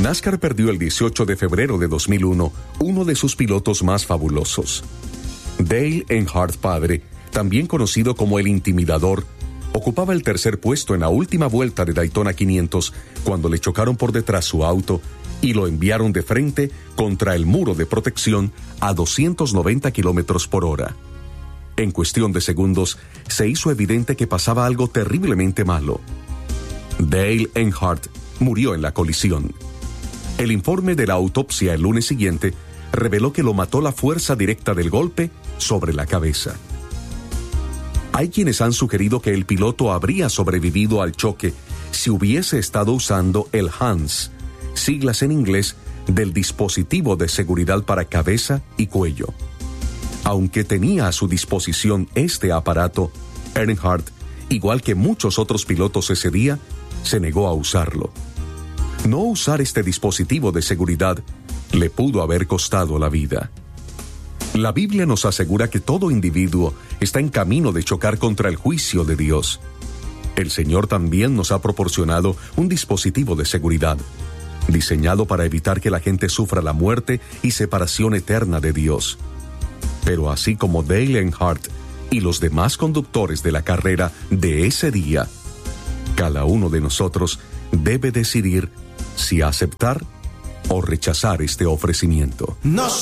NASCAR perdió el 18 de febrero de 2001 uno de sus pilotos más fabulosos. Dale Earnhardt padre, también conocido como el Intimidador, ocupaba el tercer puesto en la última vuelta de Daytona 500 cuando le chocaron por detrás su auto y lo enviaron de frente contra el muro de protección a 290 kilómetros por hora. En cuestión de segundos, se hizo evidente que pasaba algo terriblemente malo. Dale Earnhardt murió en la colisión. El informe de la autopsia el lunes siguiente reveló que lo mató la fuerza directa del golpe sobre la cabeza. Hay quienes han sugerido que el piloto habría sobrevivido al choque si hubiese estado usando el HANS, siglas en inglés del dispositivo de seguridad para cabeza y cuello. Aunque tenía a su disposición este aparato, Earnhardt, igual que muchos otros pilotos ese día, se negó a usarlo. No usar este dispositivo de seguridad le pudo haber costado la vida. La Biblia nos asegura que todo individuo está en camino de chocar contra el juicio de Dios. El Señor también nos ha proporcionado un dispositivo de seguridad, diseñado para evitar que la gente sufra la muerte y separación eterna de Dios. Pero así como Dale Earnhardt y los demás conductores de la carrera de ese día, cada uno de nosotros debe decidir si aceptar o rechazar este ofrecimiento.